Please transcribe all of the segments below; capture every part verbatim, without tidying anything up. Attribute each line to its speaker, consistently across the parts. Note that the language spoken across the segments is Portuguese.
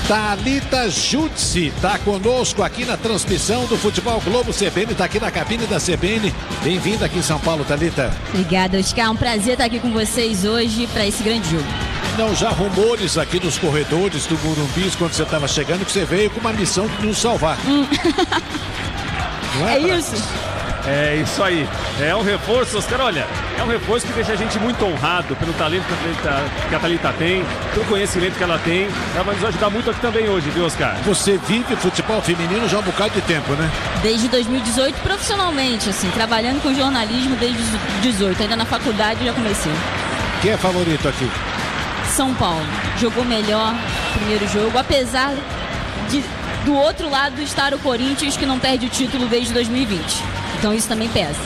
Speaker 1: Thalita Jutsi está conosco aqui na transmissão do Futebol Globo C B N, está aqui na cabine da C B N. Bem-vinda aqui em São Paulo, Thalita.
Speaker 2: Obrigada, Oscar. É um prazer estar aqui com vocês hoje para esse grande jogo.
Speaker 1: Não, já rumores aqui nos corredores do Morumbi, quando você estava chegando, que você veio com uma missão de nos salvar. Hum.
Speaker 2: Não é, é isso?
Speaker 3: É isso aí. É um reforço, Oscar, olha, é um reforço que deixa a gente muito honrado pelo talento que a Thalita tem, pelo conhecimento que ela tem. Ela vai nos ajudar muito aqui também hoje, viu, Oscar?
Speaker 1: Você vive futebol feminino já há um bocado de tempo, né?
Speaker 2: Desde dois mil e dezoito, profissionalmente, assim, trabalhando com jornalismo desde dois mil e dezoito. Ainda na faculdade eu já comecei.
Speaker 1: Quem é favorito aqui?
Speaker 2: São Paulo. Jogou melhor no primeiro jogo, apesar de do outro lado estar o Corinthians, que não perde o título desde dois mil e vinte. Então isso também pesa.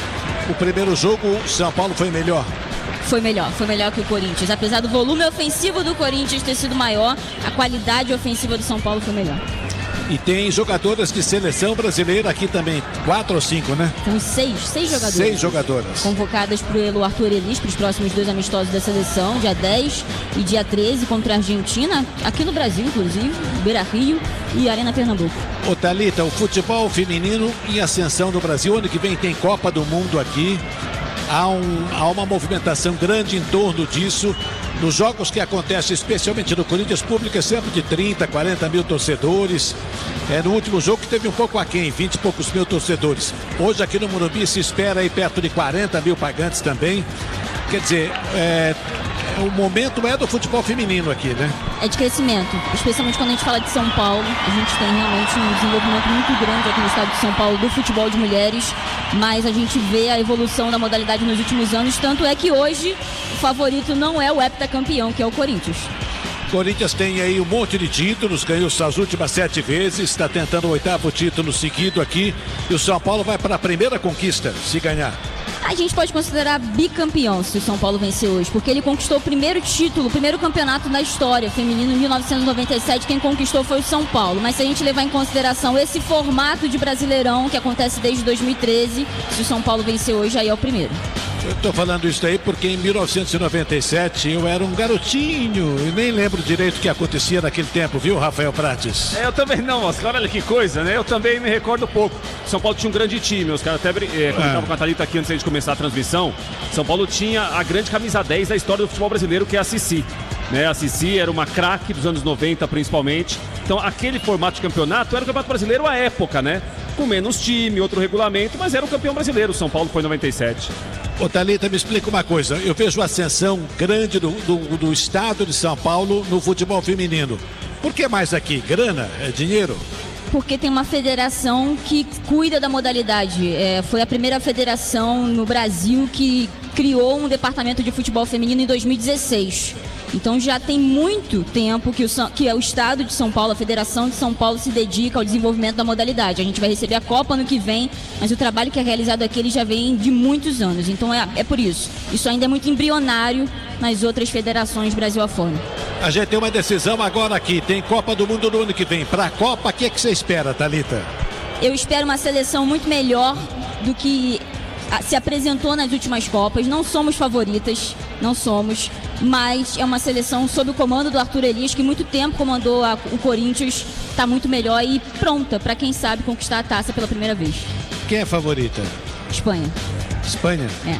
Speaker 1: O primeiro jogo, o São Paulo foi melhor?
Speaker 2: Foi melhor, foi melhor que o Corinthians. Apesar do volume ofensivo do Corinthians ter sido maior, a qualidade ofensiva do São Paulo foi melhor.
Speaker 1: E tem jogadoras de seleção brasileira aqui também, quatro ou cinco, né?
Speaker 2: São seis, seis jogadoras.
Speaker 1: Seis jogadoras.
Speaker 2: Convocadas pelo Arthur Elis para os próximos dois amistosos da seleção, dia dez e dia treze contra a Argentina, aqui no Brasil, inclusive, Beira Rio e Arena Pernambuco.
Speaker 1: Ô Thalita, o futebol feminino em ascensão no Brasil, ano que vem tem Copa do Mundo aqui. Há, um, há uma movimentação grande em torno disso. Nos jogos que acontecem, especialmente no Corinthians, público é sempre de trinta, quarenta mil torcedores. É, no último jogo que teve um pouco aquém, vinte e poucos mil torcedores. Hoje aqui no Morumbi se espera aí perto de quarenta mil pagantes também. Quer dizer, é, o momento é do futebol feminino aqui, né?
Speaker 2: É de crescimento, especialmente quando a gente fala de São Paulo. A gente tem realmente um desenvolvimento muito grande aqui no estado de São Paulo do futebol de mulheres, mas a gente vê a evolução da modalidade nos últimos anos, tanto é que hoje o favorito não é o heptacampeão, que é o Corinthians.
Speaker 1: O Corinthians tem aí um monte de títulos, ganhou suas últimas sete vezes, está tentando o oitavo título seguido aqui, e o São Paulo vai para a primeira conquista, se ganhar.
Speaker 2: A gente pode considerar bicampeão se o São Paulo vencer hoje, porque ele conquistou o primeiro título, o primeiro campeonato da história feminino em mil novecentos e noventa e sete. Quem conquistou foi o São Paulo. Mas se a gente levar em consideração esse formato de Brasileirão que acontece desde dois mil e treze, se o São Paulo vencer hoje, aí é o primeiro.
Speaker 1: Eu estou falando isso aí porque em mil novecentos e noventa e sete eu era um garotinho e nem lembro direito o que acontecia naquele tempo, viu, Rafael Prates?
Speaker 3: É, eu também não, Oscar, olha que coisa, né? Eu também me recordo pouco. São Paulo tinha um grande time, os caras até é, comentavam é. com a Thalita aqui antes de começar a transmissão. São Paulo tinha a grande camisa dez da história do futebol brasileiro, que é a Cici. Né? A Cici era uma craque dos anos noventa, principalmente. Então, aquele formato de campeonato era o campeonato brasileiro à época, né? Com menos time, outro regulamento, mas era o campeão brasileiro. O São Paulo foi em noventa e sete.
Speaker 1: Ô Thalita, me explica uma coisa. Eu vejo a ascensão grande do, do, do estado de São Paulo no futebol feminino. Por que mais aqui? Grana? É dinheiro?
Speaker 2: Porque tem uma federação que cuida da modalidade. É, foi a primeira federação no Brasil que criou um departamento de futebol feminino em dois mil e dezesseis. Então já tem muito tempo que o, que o estado de São Paulo, a Federação de São Paulo, se dedica ao desenvolvimento da modalidade. A gente vai receber a Copa ano que vem, mas o trabalho que é realizado aqui ele já vem de muitos anos. Então é, é por isso. Isso ainda é muito embrionário nas outras federações Brasil afora.
Speaker 1: A gente tem uma decisão agora aqui. Tem Copa do Mundo no ano que vem. Para a Copa, o que é que você espera, Thalita?
Speaker 2: Eu espero uma seleção muito melhor do que se apresentou nas últimas Copas. Não somos favoritas, não somos, mas é uma seleção sob o comando do Arthur Elis, que muito tempo comandou a, o Corinthians, está muito melhor e pronta para, quem sabe, conquistar a taça pela primeira vez.
Speaker 1: Quem é favorita?
Speaker 2: Espanha.
Speaker 1: Espanha?
Speaker 2: É.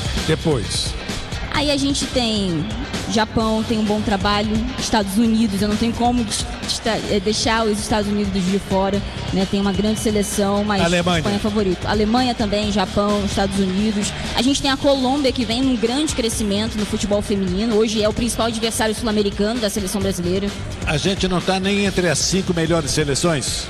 Speaker 1: Depois?
Speaker 2: Aí a gente tem Japão, tem um bom trabalho, Estados Unidos, eu não tenho como deixar os Estados Unidos de fora, né? Tem uma grande seleção, mas
Speaker 1: Alemanha.
Speaker 2: Espanha é favorito. Alemanha também, Japão, Estados Unidos. A gente tem a Colômbia, que vem num grande crescimento no futebol feminino. Hoje é o principal adversário sul-americano da seleção brasileira.
Speaker 1: A gente não está nem entre as cinco melhores seleções?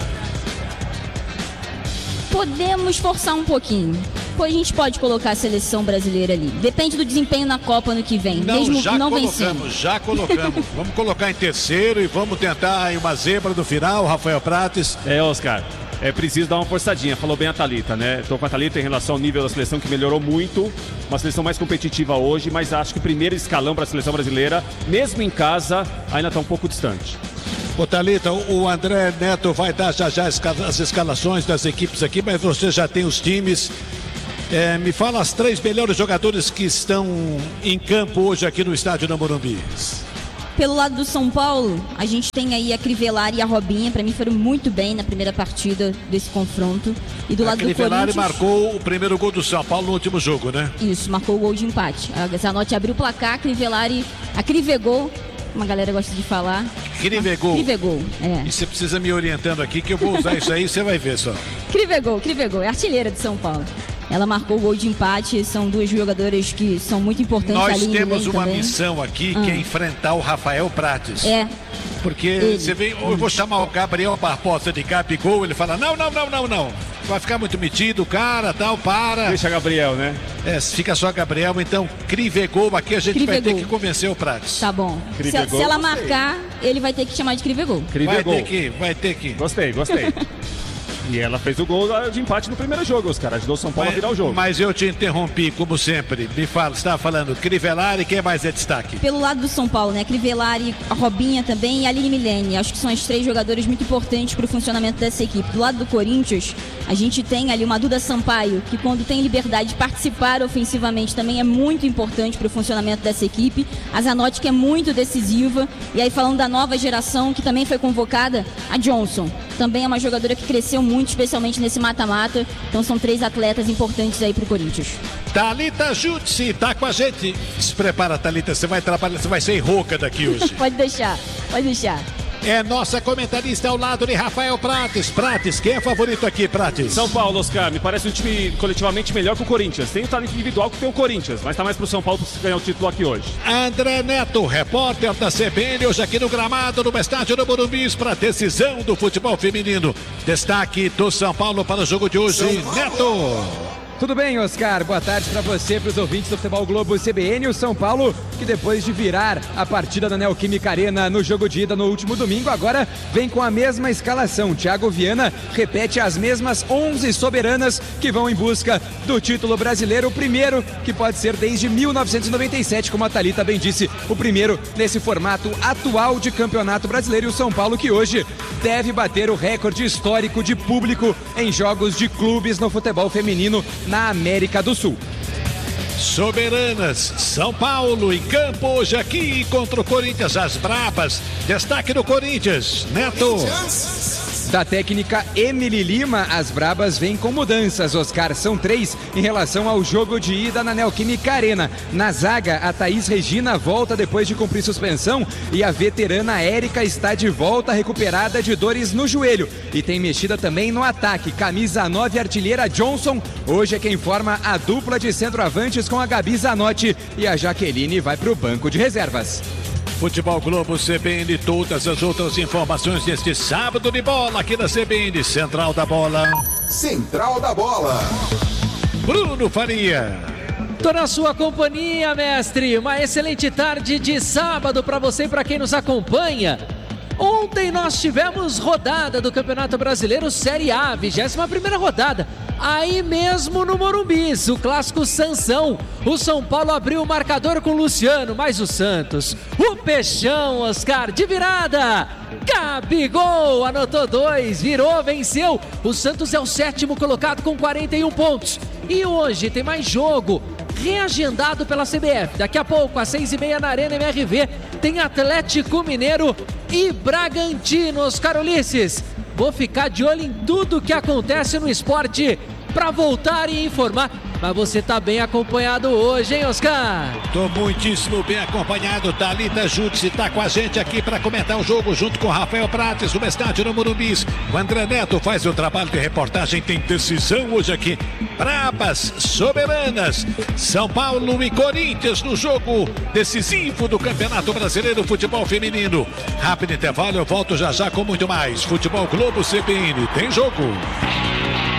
Speaker 2: Podemos forçar um pouquinho. A gente pode colocar a seleção brasileira ali. Depende do desempenho na Copa ano que vem.
Speaker 1: Não,
Speaker 2: mesmo
Speaker 1: já
Speaker 2: não
Speaker 1: colocamos,
Speaker 2: vencendo.
Speaker 1: já colocamos. Vamos colocar em terceiro e vamos tentar aí uma zebra no final, Rafael Prates.
Speaker 3: É, Oscar, é preciso dar uma forçadinha. Falou bem a Thalita, né? Estou com a Thalita em relação ao nível da seleção, que melhorou muito. Uma seleção mais competitiva hoje, mas acho que o primeiro escalão para a seleção brasileira, mesmo em casa, ainda está um pouco distante.
Speaker 1: Ô Thalita, o André Neto vai dar já já as escalações das equipes aqui, mas você já tem os times. É, me fala as três melhores jogadores que estão em campo hoje aqui no estádio do Morumbi.
Speaker 2: Pelo lado do São Paulo, a gente tem aí a Crivellari e a Robinha. Para mim foram muito bem na primeira partida desse confronto. E do
Speaker 1: a
Speaker 2: lado do Corinthians...
Speaker 1: A Crivellari marcou o primeiro gol do São Paulo no último jogo, né?
Speaker 2: Isso, marcou o gol de empate. A Zanotti abriu o placar, a Crivellari... A Crivegol, uma galera gosta de falar.
Speaker 1: Crivegol.
Speaker 2: Crivegol, é.
Speaker 1: E você precisa me orientando aqui que eu vou usar isso aí, você vai ver só.
Speaker 2: Crivegol, Crivegol, é artilheira de São Paulo. Ela marcou o gol de empate, são duas jogadoras que são muito importantes.
Speaker 1: Nós
Speaker 2: ali
Speaker 1: temos uma
Speaker 2: também.
Speaker 1: missão aqui,
Speaker 2: ah.
Speaker 1: que é enfrentar o Rafael Prates.
Speaker 2: É.
Speaker 1: Porque
Speaker 2: ele.
Speaker 1: você vem, eu vou chamar o Gabriel Barbosa de Gabigol, ele fala, não, não, não, não, não. Vai ficar muito metido, cara, tal, para.
Speaker 3: Deixa Gabriel, né?
Speaker 1: É, fica só Gabriel, então Crivegol, aqui a gente Crivegol. vai ter que convencer o Prates.
Speaker 2: Tá bom. Se, se ela marcar, ele vai ter que chamar de Crivegol.
Speaker 3: Crivegol.
Speaker 1: Vai ter que, vai ter que.
Speaker 3: Gostei, gostei. E ela fez o gol de empate no primeiro jogo, os caras ajudou o São Paulo
Speaker 1: mas,
Speaker 3: a virar o jogo.
Speaker 1: Mas eu te interrompi, como sempre. Me fala, você estava falando Crivellari, quem mais é destaque?
Speaker 2: Pelo lado do São Paulo, né? Crivellari, a Robinha também e a Aline Milene. Acho que são as três jogadoras muito importantes para o funcionamento dessa equipe. Do lado do Corinthians, a gente tem ali uma Duda Sampaio, que quando tem liberdade de participar ofensivamente também é muito importante para o funcionamento dessa equipe. A Zanotti, que é muito decisiva. E aí falando da nova geração, que também foi convocada, a Johnson. Também é uma jogadora que cresceu muito, especialmente nesse mata-mata. Então são três atletas importantes aí pro Corinthians.
Speaker 1: Thalita Jutsi tá com a gente. Se prepara, Thalita, você vai trabalhar, você vai ser rouca daqui hoje.
Speaker 2: Pode deixar, pode deixar.
Speaker 1: É nossa comentarista ao lado de Rafael Prates. Prates, quem é favorito aqui, Prates?
Speaker 3: São Paulo, Oscar, me parece um time coletivamente melhor que o Corinthians. Tem o talento individual que tem o Corinthians, mas tá mais pro São Paulo ganhar o título aqui hoje.
Speaker 1: André Neto, repórter da C B N, hoje aqui no gramado, no estádio do Morumbi, para a decisão do futebol feminino. Destaque do São Paulo para o jogo de hoje, Neto.
Speaker 4: Tudo bem, Oscar? Boa tarde para você, para os ouvintes do Futebol Globo C B N. O São Paulo, que depois de virar a partida da Neoquímica Arena no jogo de ida no último domingo, agora vem com a mesma escalação. Thiago Viana repete as mesmas onze soberanas que vão em busca do título brasileiro. O primeiro que pode ser desde mil novecentos e noventa e sete, como a Thalita bem disse, o primeiro nesse formato atual de Campeonato Brasileiro. E o São Paulo que hoje deve bater o recorde histórico de público em jogos de clubes no futebol feminino na América do Sul.
Speaker 1: Soberanas, São Paulo em campo hoje aqui contra o Corinthians, as Brabas. Destaque do Corinthians, Neto.
Speaker 4: Da técnica Emily Lima, as Brabas vêm com mudanças, Oscar. São três em relação ao jogo de ida na Neoquímica Arena. Na zaga, a Thaís Regina volta depois de cumprir suspensão e a veterana Érica está de volta, recuperada de dores no joelho. E tem mexida também no ataque. Camisa nove, artilheira Johnson. Hoje é quem forma a dupla de centroavantes com a Gabi Zanotti, e a Jaqueline vai para o banco de reservas.
Speaker 1: Futebol Globo C B N, todas as outras informações deste sábado de bola aqui na C B N, Central da Bola.
Speaker 5: Central da Bola.
Speaker 1: Bruno Faria.
Speaker 6: Tô na sua companhia, mestre. Uma excelente tarde de sábado para você e para quem nos acompanha. Ontem nós tivemos rodada do Campeonato Brasileiro Série A, vigésima primeira rodada. Aí mesmo no Morumbi, o clássico Sansão. O São Paulo abriu o marcador com o Luciano, mais o Santos. O Peixão, Oscar, de virada. Gabigol anotou dois, virou, venceu. O Santos é o sétimo colocado com quarenta e um pontos. E hoje tem mais jogo, reagendado pela C B F. Daqui a pouco, às seis e meia na Arena M R V, tem Atlético Mineiro e Bragantino. Oscar Ulisses, vou ficar de olho em tudo que acontece no esporte para voltar e informar. Mas você tá bem acompanhado hoje, hein, Oscar?
Speaker 1: Tô muitíssimo bem acompanhado. Thalita Jutsi tá com a gente aqui para comentar o jogo junto com Rafael Prates, no estádio no Morumbi. O André Neto faz o trabalho de reportagem, tem decisão hoje aqui. Brabas, soberanas, São Paulo e Corinthians no jogo decisivo do Campeonato Brasileiro Futebol Feminino. Rápido intervalo, eu volto já já com muito mais. Futebol Globo C B N, tem jogo.